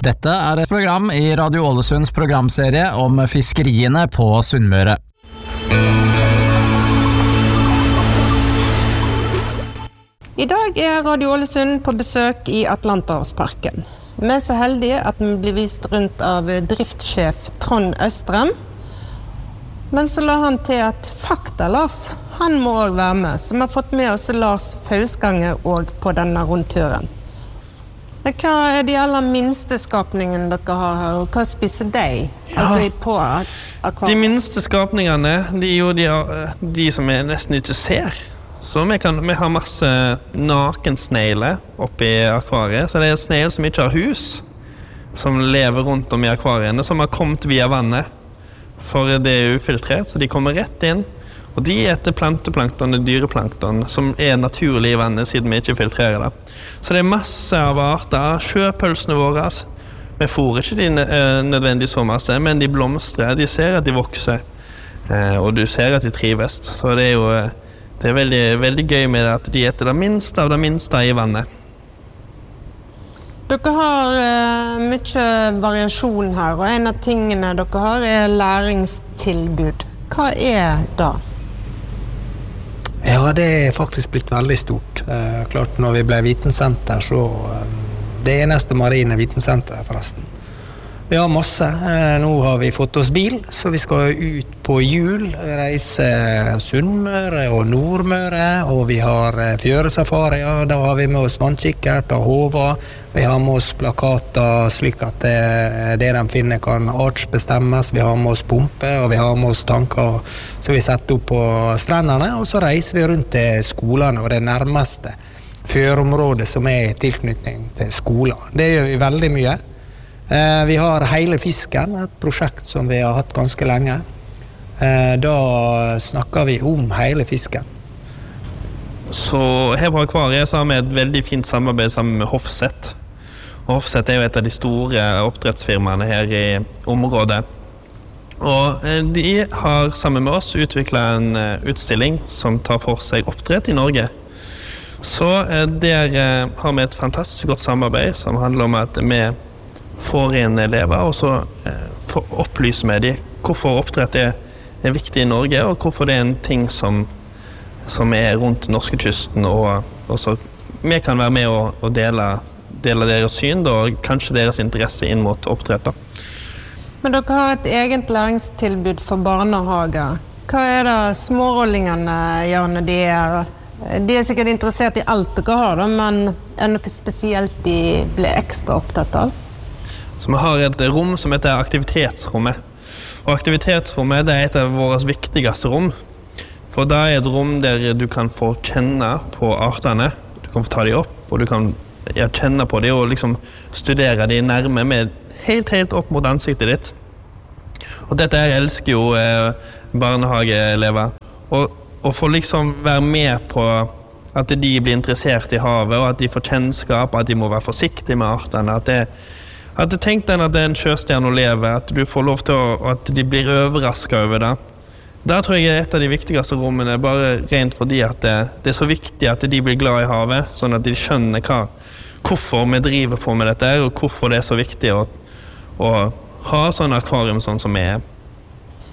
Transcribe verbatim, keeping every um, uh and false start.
Dette er et program i Radio Ålesunds programserie om fiskeriene på Sunnmøre. I dag er Radio Ålesund på besøk i Atlanterhavsparken. Vi er så heldige at vi blir vist rundt av driftssjef Trond Østrem. Men så la han til at Fakta Lars, han må også være med, så vi har fått med oss Lars Fausgange også på denne rundturen. Men hva er de aller minste skapningene dere har her, og hva spiser de? Ja, altså på akvariet? De minste skapningene, de er jo de, de som jeg nesten ikke ser. Så vi, kan, vi har masse nakensnegler oppe i akvariet, så det er snegler som ikke har hus, som lever rundt om i akvariene, som har kommet via vannet. For det er ufiltrert, så de kommer rett inn. Og de eter planteplankton og dyreplankton, som er naturlig i vannet, siden vi ikke filtrerer det. Så det er masse av arter. Sjøpølsene våre, vi får ikke de nødvendig så masse, men de blomstrer, de ser at de vokser, og du ser at de trives. Så det er jo det er veldig, veldig gøy med at de eter det minste av det minste i vannet. Dere har uh, mye variasjon her, og en av tingene dere har er læringstilbud. Hva er det? Ja, det er faktisk blitt veldig stort. Eh, klart, når vi ble vitensenter, så eh, det eneste marine vitensenter forresten. Vi har masse. Eh, nå har vi fått oss bil, så vi skal ut på jul, reise Sunnmøre og Nordmøre, og vi har eh, fjøresafari, ja, da har vi med oss vannkikkert og håva. Vi har med oss plakater slik at det, det de finner kan artsbestemmes. Vi har med oss pumpe, og vi har med oss tanker så vi setter opp på strendene, og så reiser vi rundt til skolene og det nærmeste fjørområdet som er i tilknytning til skolen. Det gjør vi veldig mye. Eh, vi har Hele fisken, et prosjekt som vi har hatt ganske lenge. Eh, da snakker vi om hele fisken. Så her på akvariet så har vi et veldig fint samarbeid sammen med Hofseth. Og Hofseth er jo et av de store oppdrettsfirmaene her i området. Og de har sammen med oss utviklet en utstilling som tar for seg oppdrett i Norge. Så der har vi et fantastisk godt samarbeid som handler om at vi får inn elever, og så får opplyse med dem hvorfor oppdrett er, er viktig i Norge, og hvorfor det er en ting som, som er rundt norskekysten, og, og så vi kan være med og, og dele, dele deres syn, da, og kanskje deres interesse inn mot oppdrett. Da. Men dere har et eget læringstilbud for barnehager. Hva er det smårollingene gjør når de er? De er sikkert interessert i alt dere har, da, men er det noe spesielt de blir ekstra opptatt av? Så vi har et rom som heter aktivitetsrommet. Og aktivitetsrommet det er et av våre viktigste rom. For det er et rom der du kan få kjenne på artene. Du kan få ta dem opp, og du kan ja, kjenne på dem og liksom studere dem nærme med helt, helt opp mot ansiktet ditt. Og dette her elsker jo eh, barnehageelever. Og, og få liksom være med på at de blir interessert i havet, og at de får kjennskap, at de må være forsiktige med artene, at det At du tenk deg at det er en sjøstjerne å leve, at du får lov til å, at de blir overrasket over det. Der tror jeg er et av de viktigste rommene, bare rent fordi at det, det er så viktig at de blir glad i havet, sånn at de skjønner hva, hvorfor vi driver på med dette, og hvorfor det er så viktig å, å ha sånn akvarium sånn som vi er.